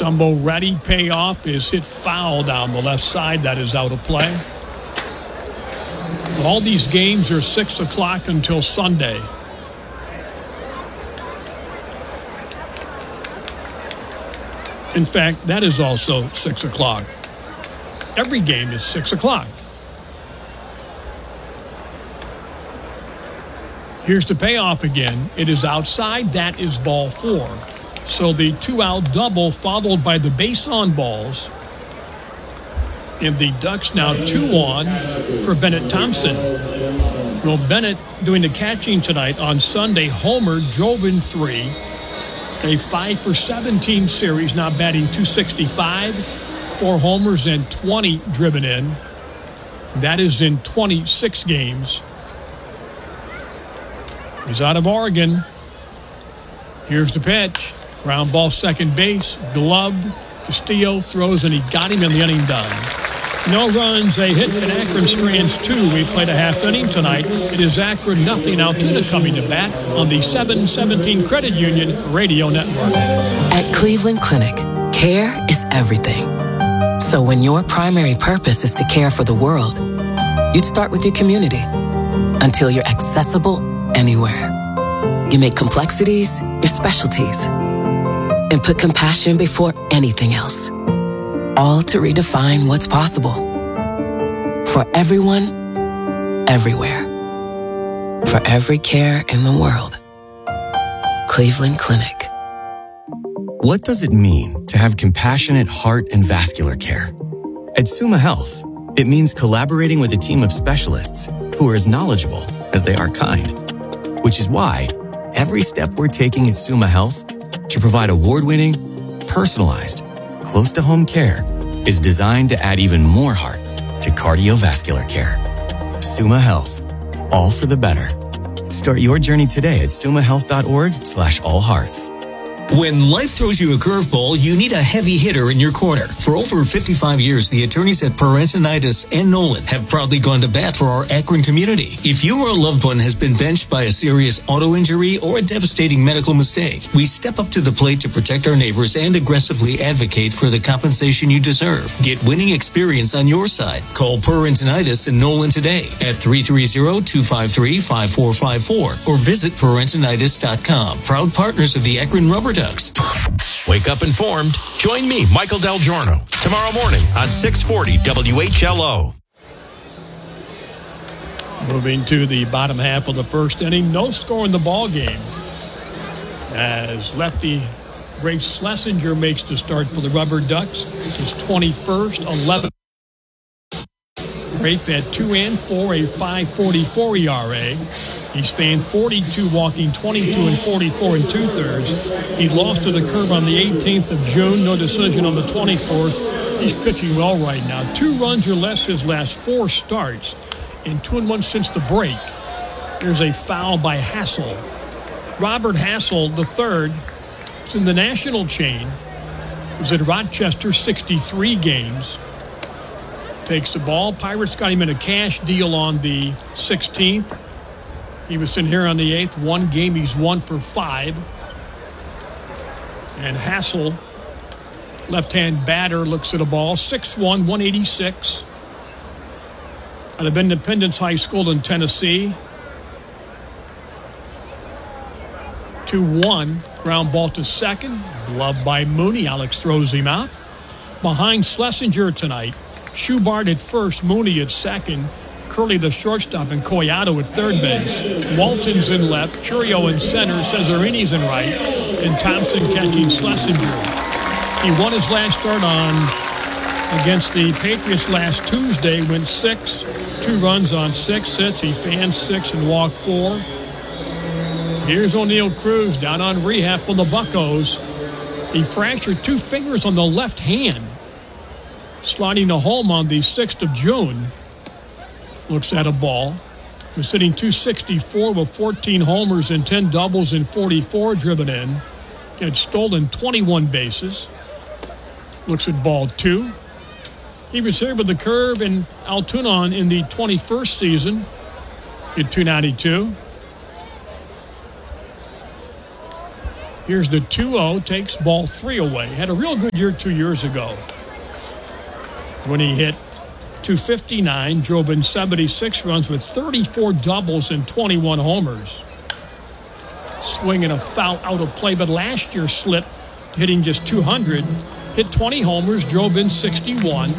Stumbo ready, payoff is hit foul down the left side. That is out of play. All these games are 6 o'clock until Sunday. In fact, that is also 6 o'clock. Every game is 6 o'clock. Here's the payoff again. It is outside. That is ball 4. So the 2-out double followed by the base on balls. And the Ducks now 2 on for Bennett Thompson. Well, Bennett doing the catching tonight. On Sunday, homer, drove in 3. A 5 for 17 series, now batting .265. 4 homers and 20 driven in. That is in 26 games. He's out of Oregon. Here's the pitch. Ground ball second base. Gloved. Castillo throws and he got him in the inning done. No runs, a hit, and Akron Strands 2. We played a half inning tonight. It is Akron nothing. Altoona coming to bat on the 717 Credit Union Radio Network. At Cleveland Clinic, care is everything. So when your primary purpose is to care for the world, you'd start with your community until you're accessible anywhere. You make complexities your specialties and put compassion before anything else. All to redefine what's possible. For everyone, everywhere. For every care in the world. Cleveland Clinic. What does it mean to have compassionate heart and vascular care? At Summa Health, it means collaborating with a team of specialists who are as knowledgeable as they are kind. Which is why every step we're taking at Summa Health to provide award-winning, personalized, close-to-home care is designed to add even more heart to cardiovascular care. Summa Health, all for the better. Start your journey today at summahealth.org/allhearts. When life throws you a curveball, you need a heavy hitter in your corner. For over 55 years, the attorneys at Parentinitis and Nolan have proudly gone to bat for our Akron community. If you or a loved one has been benched by a serious auto injury or a devastating medical mistake, we step up to the plate to protect our neighbors and aggressively advocate for the compensation you deserve. Get winning experience on your side. Call Parentinitis and Nolan today at 330-253-5454 or visit parentinitis.com. Proud partners of the Akron Rubber Ducks. Wake up informed. Join me, Michael Del Giorno, tomorrow morning on 640 WHLO. Moving to the bottom half of the first inning. No score in the ball game as lefty Rafe Schlesinger makes the start for the Rubber Ducks. His 21st, 11. Rafe had 2 and 4, a 5.44 ERA. He's fanned 42, walking 22 and 44 and 2/3. He lost to the curve on the 18th of June. No decision on the 24th. He's pitching well right now. 2 runs or less his last 4 starts, and 2-1 since the break. There's a foul by Hassel. Robert Hassel, the third, is in the national chain. Was at Rochester 63 games. Takes the ball. Pirates got him in a cash deal on the 16th. He was in here on the 8th. 1 game, he's 1 for 5. And Hassel, left-hand batter, looks at a ball. 6'1", 186. Out of Independence High School in Tennessee. 2-1. Ground ball to second. Glove by Mooney. Alex throws him out. Behind Schlesinger tonight, Schubart at first, Mooney at second. Curley the shortstop and Collado at third base. Walton's in left, Churio in center, Cesarini's in right, and Thompson catching Schlesinger. He won his last start against the Patriots last Tuesday, went 6, 2 runs on 6 hits. He fanned 6 and walked 4. Here's O'Neal Cruz down on rehab for the Buccos. He fractured 2 fingers on the left hand, sliding to home on the 6th of June. Looks at a ball. Was sitting .264 with 14 homers and 10 doubles and 44 driven in. Had stolen 21 bases. Looks at ball 2. He was here with the curve in Altoona in the 21st season. Hit .292. Here's the 2-0, takes ball 3 away. Had a real good year 2 years ago when he hit .259, drove in 76 runs with 34 doubles and 21 homers. Swinging a foul out of play, but last year slipped, hitting just .200. Hit 20 homers, drove in 61.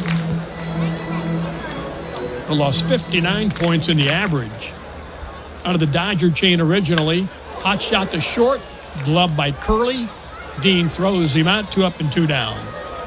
But lost 59 points in the average. Out of the Dodger chain originally, hot shot to short, gloved by Curley. Dean throws him out, 2 up and 2 down.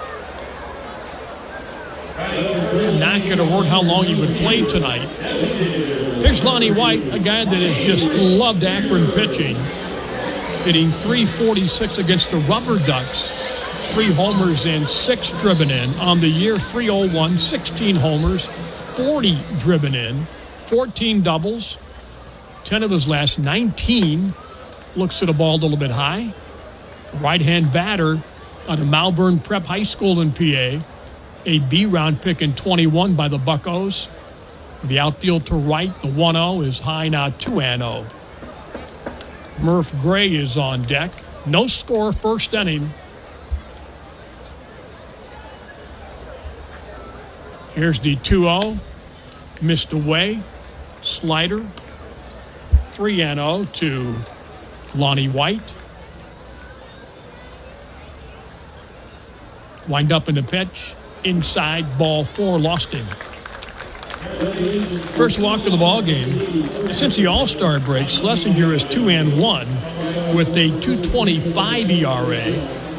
I'm not going to word how long he would play tonight. There's Lonnie White, a guy that has just loved Akron pitching. Hitting .346 against the Rubber Ducks. 3 homers and 6 driven in. On the year, .301, 16 homers, 40 driven in, 14 doubles, 10 of his last 19. Looks at the ball a little bit high. Right-hand batter out of Malvern Prep High School in PA. A B-round pick in 21 by the Buccos. The outfield to right, the 1-0 is high now, 2-0. Murph Gray is on deck. No score, first inning. Here's the 2-0. Missed away. Slider. 3-0 to Lonnie White. Wind up in the pitch. Inside, ball 4, lost him. First walk of the ball game. Since the All-Star break, Schlesinger is 2-1 with a .225 ERA.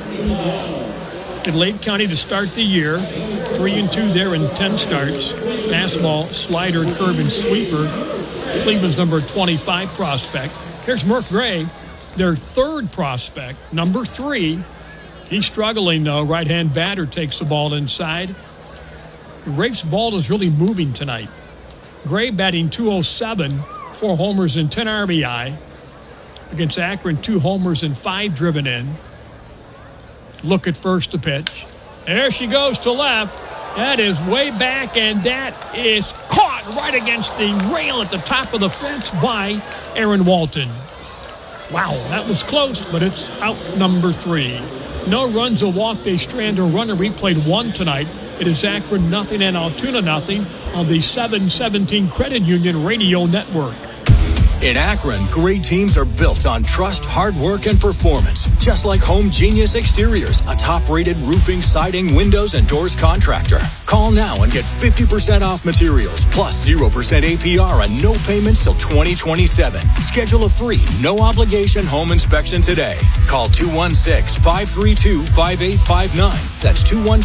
At Lake County to start the year, 3-2 there in 10 starts. Fastball, slider, curve, and sweeper. Cleveland's number 25 prospect. Here's Murph Gray, their third prospect, number 3. He's struggling, though. Right-hand batter takes the ball inside. Rafe's ball is really moving tonight. Gray batting .207, 4 homers and 10 RBI. Against Akron, 2 homers and 5 driven in. Look at first to pitch. There she goes to left. That is way back, and that is caught right against the rail at the top of the fence by Aaron Walton. Wow, that was close, but it's out number 3. No runs, a walk, a strand, or runner. We played 1 tonight. It is Akron nothing and Altoona nothing on the 717 Credit Union Radio Network. In Akron, great teams are built on trust, hard work, and performance. Just like Home Genius Exteriors, a top-rated roofing, siding, windows, and doors contractor. Call now and get 50% off materials, plus 0% APR and no payments till 2027. Schedule a free, no-obligation home inspection today. Call 216-532-5859. That's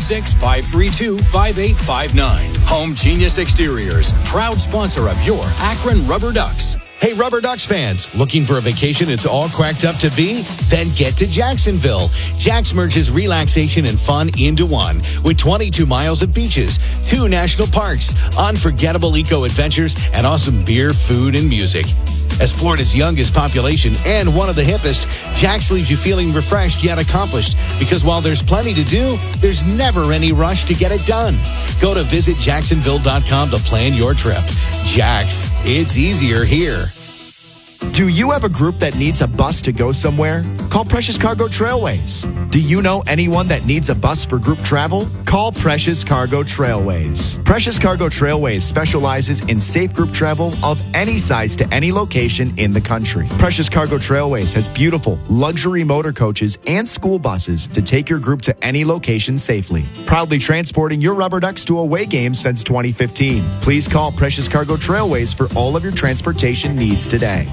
216-532-5859. Home Genius Exteriors, proud sponsor of your Akron Rubber Ducks. Hey, Rubber Ducks fans, looking for a vacation it's all cracked up to be? Then get to Jacksonville. Jax merges relaxation and fun into one with 22 miles of beaches, 2 national parks, unforgettable eco-adventures, and awesome beer, food, and music. As Florida's youngest population and one of the hippest, Jax leaves you feeling refreshed yet accomplished because while there's plenty to do, there's never any rush to get it done. Go to visitjacksonville.com to plan your trip. Jax, it's easier here. Do you have a group that needs a bus to go somewhere? Call Precious Cargo Trailways. Do you know anyone that needs a bus for group travel? Call Precious Cargo Trailways. Precious Cargo Trailways specializes in safe group travel of any size to any location in the country. Precious Cargo Trailways has beautiful luxury motor coaches and school buses to take your group to any location safely. Proudly transporting your Rubber Ducks to away games since 2015. Please call Precious Cargo Trailways for all of your transportation needs today.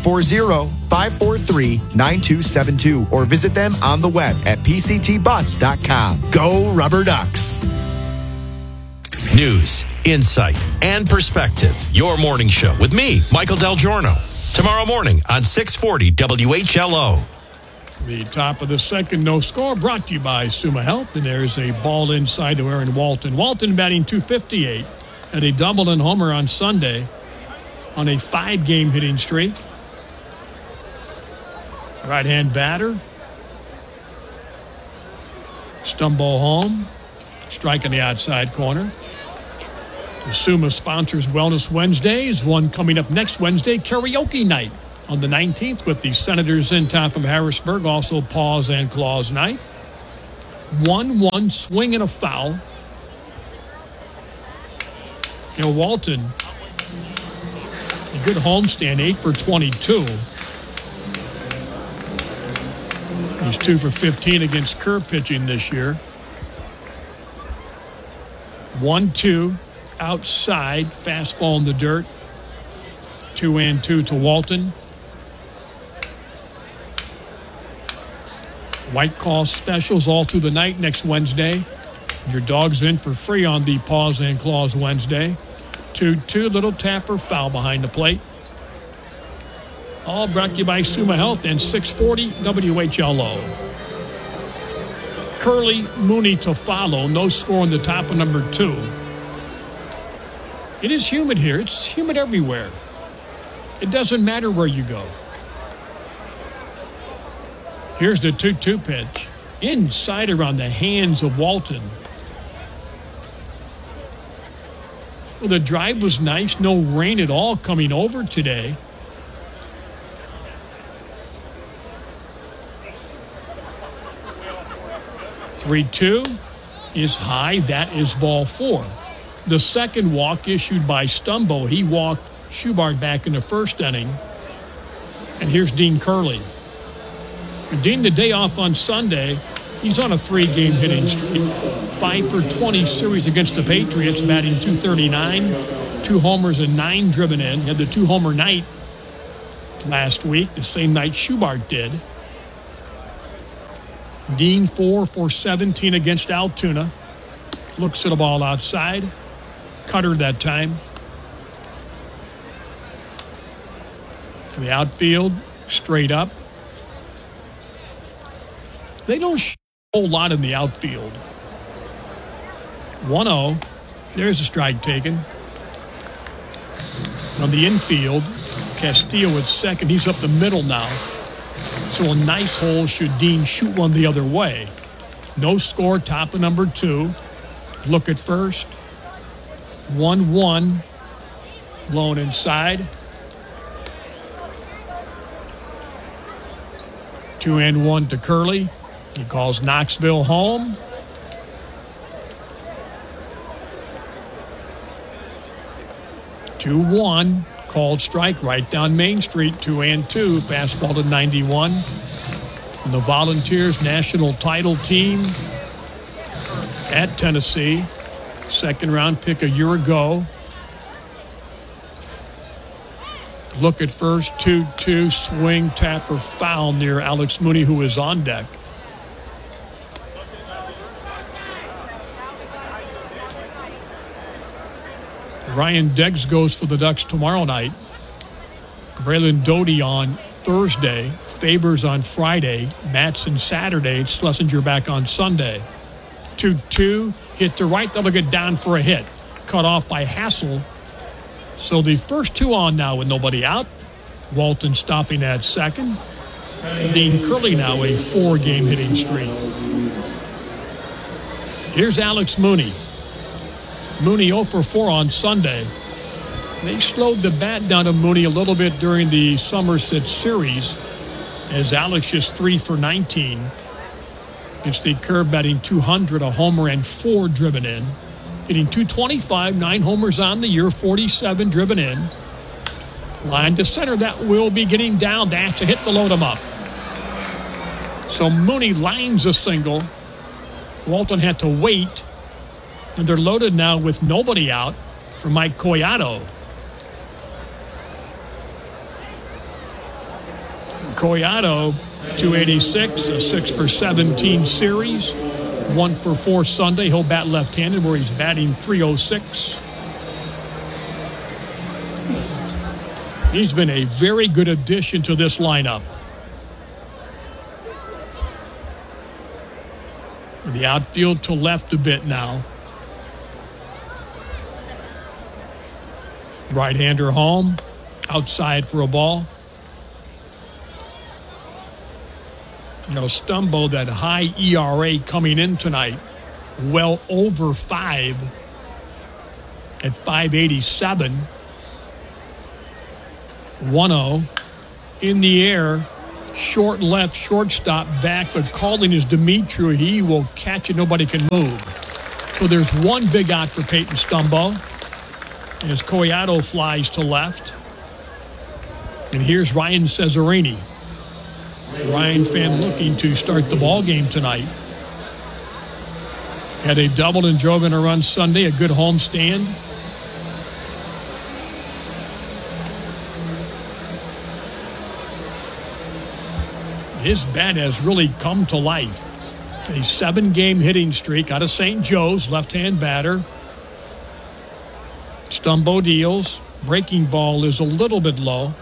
440-543-9272 or visit them on the web at pctbus.com. Go Rubber Ducks! News, insight, and perspective. Your morning show with me, Michael Del Giorno. Tomorrow morning on 640 WHLO. The top of the second, no score, brought to you by Summa Health. And there's a ball inside to Aaron Walton. Walton batting .258 at a double and homer on Sunday on a 5-game hitting streak. Right-hand batter. Stumble home. Strike in the outside corner. The Summa sponsors Wellness Wednesdays. One coming up next Wednesday, karaoke night. On the 19th with the Senators in top of Harrisburg, also pause and clause night. 1-1 swing and a foul. Walton, a good homestand, 8 for 22. He's 2 for 15 against Kerr pitching this year. 1-2 outside, fastball in the dirt. 2-2 to Walton. White Claw specials all through the night next Wednesday. Your dog's in for free on the Paws and Claws Wednesday. 2-2, little tapper foul behind the plate. All brought to you by Suma Health and 640 WHLO. Curley, Mooney to follow. No score in the top of number 2. It is humid here. It's humid everywhere. It doesn't matter where you go. Here's the 2-2 pitch. Inside around the hands of Walton. Well, the drive was nice. No rain at all coming over today. "3-2 is high. That is ball 4. The second walk issued by Stumbo. He walked Schubart back in the first inning. And here's Dean Curley. Dean, the day off on Sunday, he's on a 3-game hitting streak. 5 for 20 series against the Patriots, batting .239, 2 homers and 9 driven in. He had the 2-homer night last week, the same night Schubart did. Dean 4 for 17 against Altoona. Looks at the ball outside. Cutter that time. To the outfield, straight up. They don't show a whole lot in the outfield. 1-0. There's a strike taken. On the infield, Castillo at second. He's up the middle now. So a nice hole should Dean shoot one the other way. No score, top of number 2. Look at first. 1-1. Blown inside. 2-1 to Curley. He calls Knoxville home. "2-1, called strike right down Main Street, 2-2, fastball to 91. And the Volunteers national title team at Tennessee, second round pick a year ago. Look at first, 2-2, swing, tapper, foul near Alex Mooney, who is on deck. Ryan Deggs goes for the Ducks tomorrow night. Braylon Doty on Thursday. Favors on Friday. Matson Saturday. Schlesinger back on Sunday. 2-2. Hit to right. That'll get down for a hit. Cut off by Hassel. So the first 2 on now with nobody out. Walton stopping at second. Dean Curley now a 4-game hitting streak. Here's Alex Mooney. Mooney 0 for 4 on Sunday. They slowed the bat down to Mooney a little bit during the Somerset series, as Alex just 3 for 19. Against the Kerr, batting .200, a homer and 4 driven in. Hitting .225, 9 homers on the year, 47 driven in. Line to center, that will be getting down. That's a hit to load him up. So Mooney lines a single. Walton had to wait. And they're loaded now with nobody out for Mike Collado. Collado, 286, a 6 for 17 series. 1 for 4 Sunday. He'll bat left-handed where he's batting .306. He's been a very good addition to this lineup. The outfield to left a bit now. Right-hander home. Outside for a ball. Stumbo, that high ERA coming in tonight, well over 5 at 5.87. 1-0. in the air. Short left, shortstop back, but calling is Dimitri. He will catch it. Nobody can move. So there's one big out for Peyton Stumbo as Collado flies to left. And here's Ryan Cesarini. Ryan fan looking to start the ball game tonight. Had a double and drove in a run Sunday, a good home stand. His bat has really come to life. A 7-game hitting streak out of St. Joe's, left-hand batter. Stumbo deals. Breaking ball is a little bit low.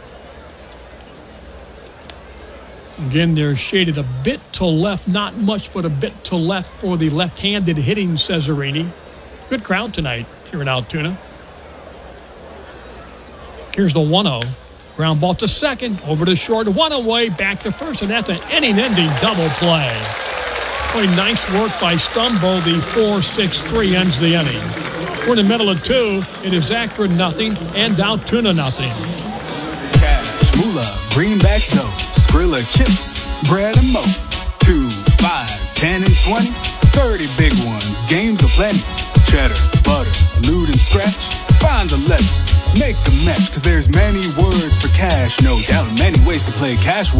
Again, they're shaded a bit to left, not much, but a bit to left for the left-handed hitting Cesarini. Good crowd tonight here in Altoona. Here's the 1-0. Ground ball to second, over to short, one away, back to first, and that's an inning-ending double play. Boy, nice work by Stumbo. The 4-6-3 ends the inning. We're in the middle of 2. It is Akron nothing and Altoona nothing. Cash, moolah, greenbacks, dough, Skrilla chips, bread and mo. 2, 5, 10, and 20, 30 big ones, games aplenty. Cheddar, butter, loot and scratch. Find the letters, make a match, cause there's many words for cash. No doubt, many ways to play cash.